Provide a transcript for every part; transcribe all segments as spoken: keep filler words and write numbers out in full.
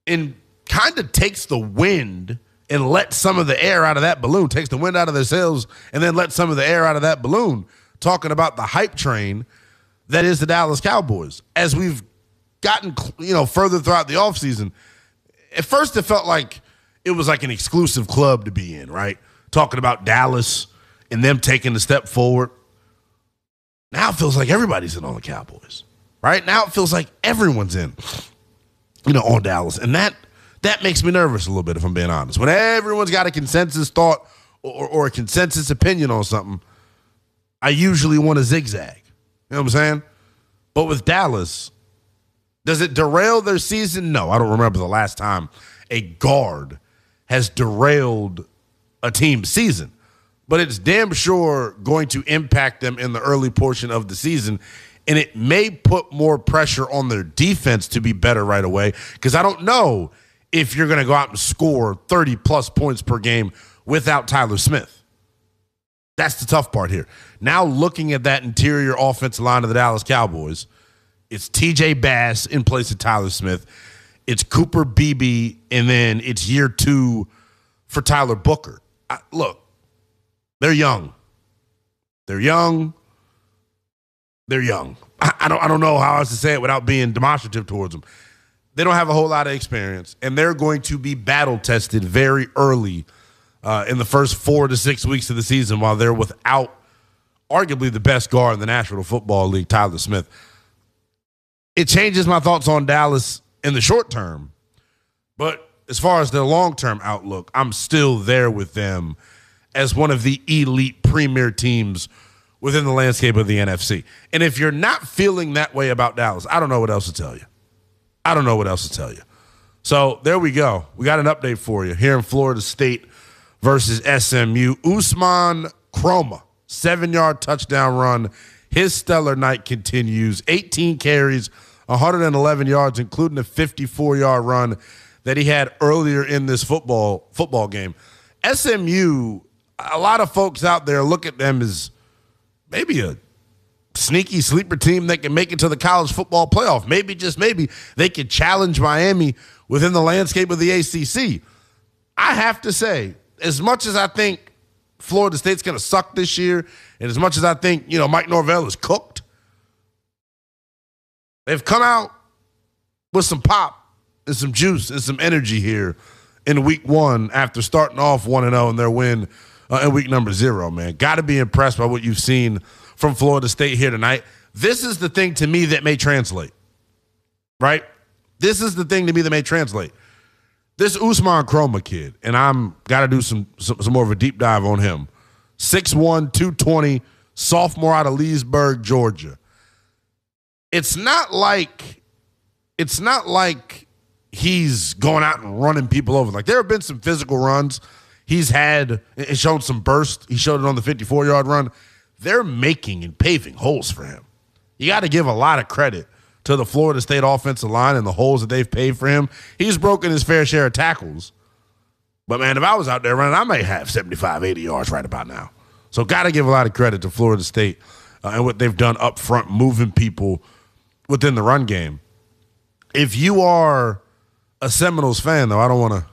and kind of takes the wind and lets some of the air out of that balloon, takes the wind out of their sails, and then lets some of the air out of that balloon, talking about the hype train that is the Dallas Cowboys. As we've gotten, you know, further throughout the offseason, at first it felt like it was like an exclusive club to be in, right? Talking about Dallas and them taking a step forward. Now it feels like everybody's in on the Cowboys, right? Now it feels like everyone's in, you know, on Dallas. And that that makes me nervous a little bit, if I'm being honest. When everyone's got a consensus thought or, or a consensus opinion on something, I usually want to zigzag. You know what I'm saying? But with Dallas, does it derail their season? No, I don't remember the last time a guard has derailed a team's season. But it's damn sure going to impact them in the early portion of the season. And it may put more pressure on their defense to be better right away, because I don't know if you're going to go out and score thirty-plus points per game without Tyler Smith. That's the tough part here. Now looking at that interior offensive line of the Dallas Cowboys, it's T J Bass in place of Tyler Smith. It's Cooper Beebe, and then it's year two for Tyler Booker. I, look, they're young. They're young. They're young. I, I don't I don't know how else to say it without being demonstrative towards them. They don't have a whole lot of experience, and they're going to be battle-tested very early uh, in the first four to six weeks of the season while they're without arguably the best guard in the National Football League, Tyler Smith. It changes my thoughts on Dallas in the short term, but as far as their long-term outlook, I'm still there with them as one of the elite premier teams within the landscape of the N F C. And if you're not feeling that way about Dallas, I don't know what else to tell you. I don't know what else to tell you. So there we go. We got an update for you here in Florida State versus S M U. Usman Kroma, seven-yard touchdown run. His stellar night continues. eighteen carries, one hundred eleven yards, including a fifty-four-yard run that he had earlier in this football football game. S M U, a lot of folks out there look at them as maybe a sneaky sleeper team that can make it to the college football playoff. Maybe, just maybe, they could challenge Miami within the landscape of the A C C. I have to say, as much as I think Florida State's going to suck this year, and as much as I think, you know, Mike Norvell is cooked, they've come out with some pop and some juice and some energy here in week one after starting off one and oh in their win uh, in week number zero, man. Got to be impressed by what you've seen from Florida State here tonight. This is the thing to me that may translate, right? This is the thing to me that may translate. This Usman Kroma kid, and I'm got to do some, some some more of a deep dive on him. six one, two twenty, sophomore out of Leesburg, Georgia. It's not like it's not like he's going out and running people over. Like, there have been some physical runs he's had and shown some burst. He showed it on the fifty-four-yard run. They're making and paving holes for him. You got to give a lot of credit to the Florida State offensive line and the holes that they've paved for him. He's broken his fair share of tackles. But, man, if I was out there running, I might have seventy-five, eighty yards right about now. So got to give a lot of credit to Florida State uh, and what they've done up front, moving people within the run game. If you are a Seminoles fan, though, I don't want to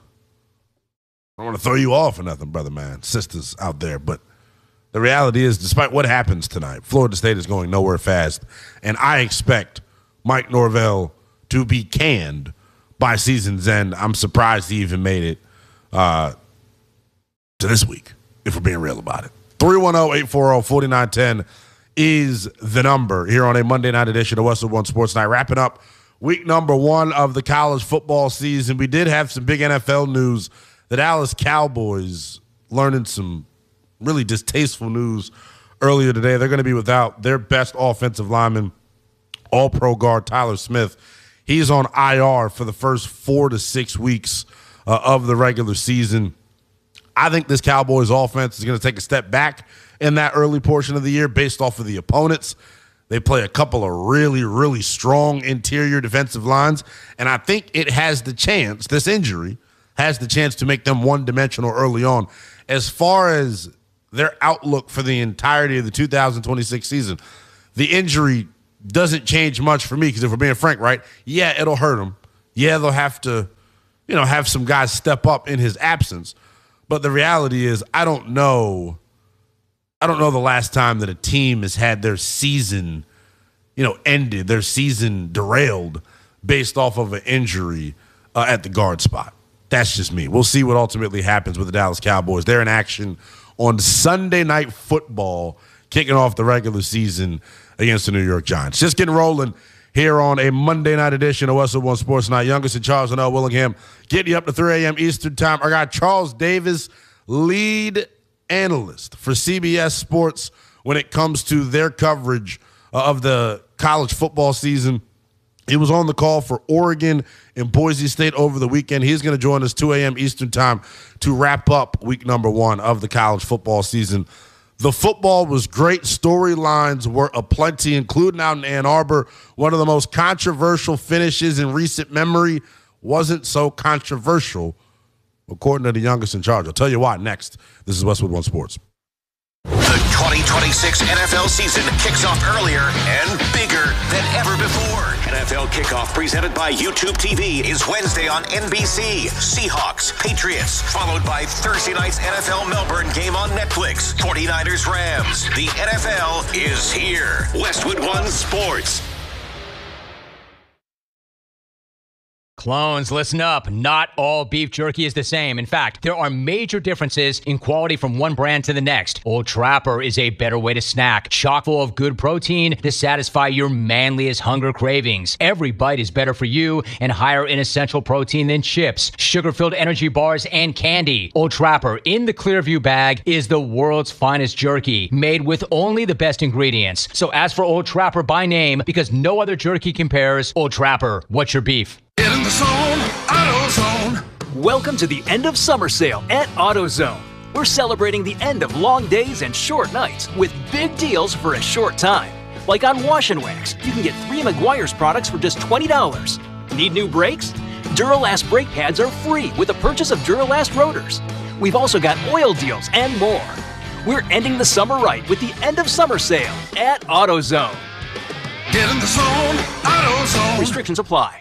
I don't want to throw you off or nothing, brother, man, sisters out there, but the reality is, despite what happens tonight, Florida State is going nowhere fast, and I expect Mike Norvell to be canned by season's end. I'm surprised he even made it uh, to this week, if we're being real about it. three one zero, eight four zero, four nine one zero is the number here on a Monday night edition of Westwood One Sports Night. Wrapping up week number one of the college football season. We did have some big N F L news. The Dallas Cowboys learning some really distasteful news earlier today. They're going to be without their best offensive lineman, all-pro guard Tyler Smith. He's on I R for the first four to six weeks uh, of the regular season. I think this Cowboys offense is going to take a step back in that early portion of the year based off of the opponents. They play a couple of really, really strong interior defensive lines, and I think it has the chance, this injury has the chance to make them one-dimensional early on. As far as their outlook for the entirety of the two thousand twenty-six season, the injury doesn't change much for me because if we're being frank, right, yeah, it'll hurt them. Yeah, they'll have to you know, have some guys step up in his absence. But the reality is, I don't know. I don't know the last time that a team has had their season, you know, ended, their season derailed based off of an injury uh, at the guard spot. That's just me. We'll see what ultimately happens with the Dallas Cowboys. They're in action on Sunday Night Football, kicking off the regular season against the New York Giants. Just getting rolling here on a Monday night edition of Westwood One Sports Night. Youngest and Charles and L. Willingham getting you up to three a.m. Eastern Time. I got Charles Davis, lead analyst for C B S Sports when it comes to their coverage of the college football season. He was on the call for Oregon and Boise State over the weekend. He's going to join us two a.m. Eastern Time to wrap up week number one of the college football season. The football was great. Storylines were aplenty, including out in Ann Arbor. One of the most controversial finishes in recent memory wasn't so controversial, according to the youngest in charge. I'll tell you why next. This is Westwood One Sports. The twenty twenty-six N F L season kicks off earlier and bigger than ever before. N F L Kickoff presented by YouTube T V is Wednesday on N B C. Seahawks, Patriots, followed by Thursday night's N F L Melbourne game on Netflix. forty-niners, Rams. The N F L is here. Westwood One Sports. Clones, listen up. Not all beef jerky is the same. In fact, there are major differences in quality from one brand to the next. Old Trapper is a better way to snack, chock full of good protein to satisfy your manliest hunger cravings. Every bite is better for you and higher in essential protein than chips, sugar-filled energy bars, and candy. Old Trapper in the Clearview bag is the world's finest jerky, made with only the best ingredients. So ask for Old Trapper by name because no other jerky compares. Old Trapper, what's your beef? Get in the zone, AutoZone. Welcome to the end of summer sale at AutoZone. We're celebrating the end of long days and short nights with big deals for a short time. Like on Wash and Wax, you can get three Meguiar's products for just twenty dollars. Need new brakes? Duralast brake pads are free with the purchase of Duralast rotors. We've also got oil deals and more. We're ending the summer right with the end of summer sale at AutoZone. Get in the zone, AutoZone. Restrictions apply.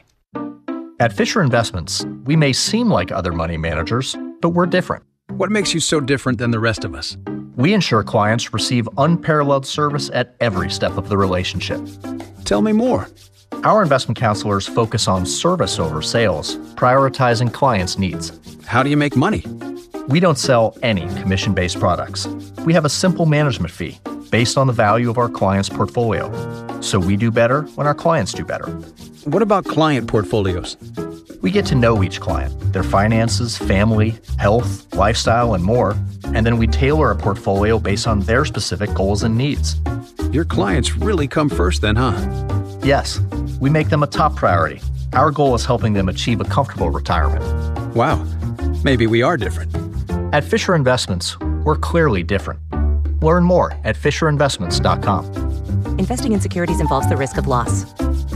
At Fisher Investments, we may seem like other money managers, but we're different. What makes you so different than the rest of us? We ensure clients receive unparalleled service at every step of the relationship. Tell me more. Our investment counselors focus on service over sales, prioritizing clients' needs. How do you make money? We don't sell any commission-based products. We have a simple management fee based on the value of our clients' portfolio. So we do better when our clients do better. What about client portfolios? We get to know each client, their finances, family, health, lifestyle, and more, and then we tailor a portfolio based on their specific goals and needs. Your clients really come first then, huh? Yes, we make them a top priority. Our goal is helping them achieve a comfortable retirement. Wow, maybe we are different. At Fisher Investments, we're clearly different. Learn more at fisher investments dot com. Investing in securities involves the risk of loss.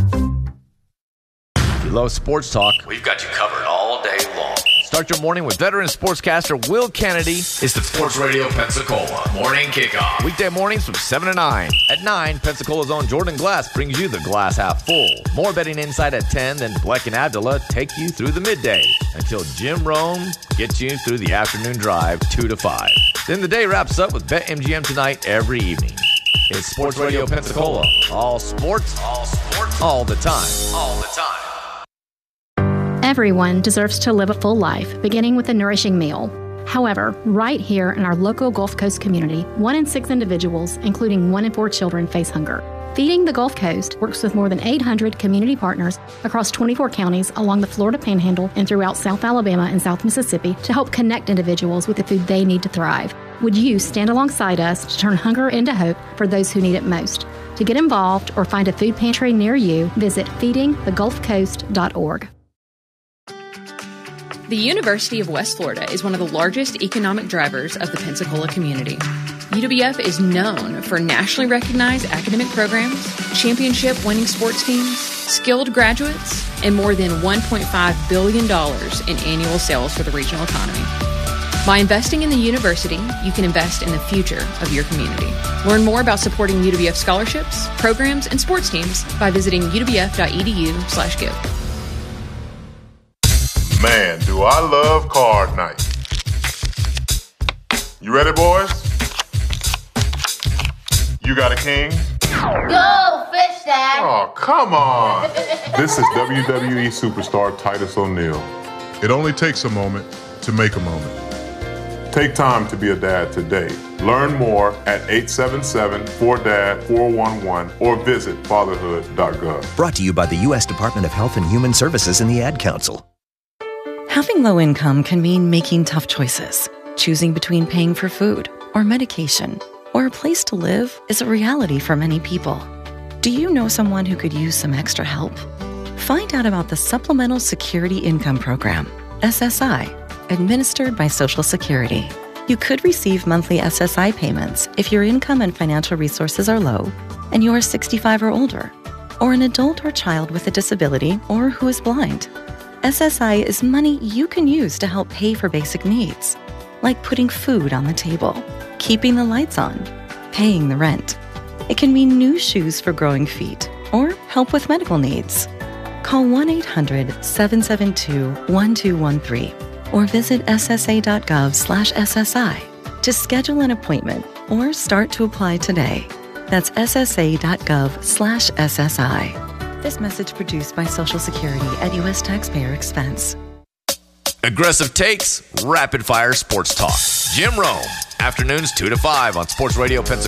You love sports talk? We've got you covered all day long. Start your morning with veteran sportscaster Will Kennedy. It's the Sports Radio Pensacola Morning Kickoff. Weekday mornings from seven to nine. At nine, Pensacola's own Jordan Glass brings you the glass half full. More betting insight at ten, then Bleck and Abdullah take you through the midday until Jim Rome gets you through the afternoon drive two to five. Then the day wraps up with BetMGM Tonight every evening. It's Sports Radio Pensacola. All sports, all sports, all the time. All the time. Everyone deserves to live a full life, beginning with a nourishing meal. However, right here in our local Gulf Coast community, one in six individuals, including one in four children, face hunger. Feeding the Gulf Coast works with more than eight hundred community partners across twenty-four counties along the Florida Panhandle and throughout South Alabama and South Mississippi to help connect individuals with the food they need to thrive. Would you stand alongside us to turn hunger into hope for those who need it most? To get involved or find a food pantry near you, visit feeding the gulf coast dot org. The University of West Florida is one of the largest economic drivers of the Pensacola community. U W F is known for nationally recognized academic programs, championship-winning sports teams, skilled graduates, and more than one point five billion dollars in annual sales for the regional economy. By investing in the university, you can invest in the future of your community. Learn more about supporting U W F scholarships, programs, and sports teams by visiting u w f dot e d u slash give. Man, do I love card night. You ready, boys? You got a king? Go, fish dad! Oh, come on. This is W W E superstar Titus O'Neil. It only takes a moment to make a moment. Take time to be a dad today. Learn more at eight seven seven, four D A D, four one one or visit fatherhood dot gov. Brought to you by the U S Department of Health and Human Services and the Ad Council. Having low income can mean making tough choices. Choosing between paying for food or medication or a place to live is a reality for many people. Do you know someone who could use some extra help? Find out about the Supplemental Security Income Program, S S I, administered by Social Security. You could receive monthly S S I payments if your income and financial resources are low and you are sixty-five or older, or an adult or child with a disability or who is blind. S S I is money you can use to help pay for basic needs, like putting food on the table, keeping the lights on, paying the rent. It can mean new shoes for growing feet or help with medical needs. Call one eight hundred, seven seven two, one two one three or visit S S A dot gov slash S S I to schedule an appointment or start to apply today. That's S S A dot gov slash S S I. This message produced by Social Security at U S taxpayer expense. Aggressive takes, rapid fire sports talk. Jim Rome, afternoons two to five on Sports Radio Pensacola.